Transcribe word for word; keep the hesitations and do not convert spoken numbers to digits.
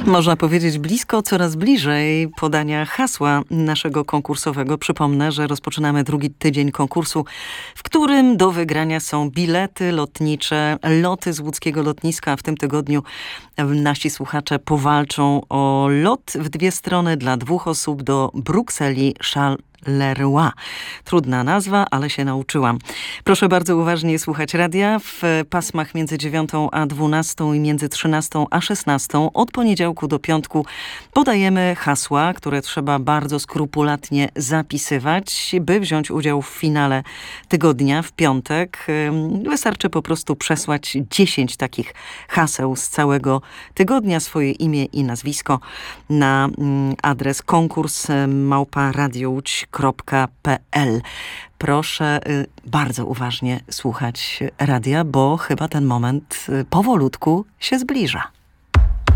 Można powiedzieć blisko, coraz bliżej podania hasła naszego konkursowego. Przypomnę, że rozpoczynamy drugi tydzień konkursu, w którym do wygrania są bilety lotnicze, loty z łódzkiego lotniska. W tym tygodniu nasi słuchacze powalczą o lot w dwie strony dla dwóch osób do Brukseli, Charles Leroy. Trudna nazwa, ale się nauczyłam. Proszę bardzo uważnie słuchać radia w pasmach między dziewiątą a dwunastą i między trzynastą a szesnastą. Od poniedziałku do piątku podajemy hasła, które trzeba bardzo skrupulatnie zapisywać, by wziąć udział w finale tygodnia w piątek. Wystarczy po prostu przesłać dziesięć takich haseł z całego tygodnia, swoje imię i nazwisko na adres konkurs małpa radiołódź kropka p l. Proszę y, bardzo uważnie słuchać radia, bo chyba ten moment y, powolutku się zbliża.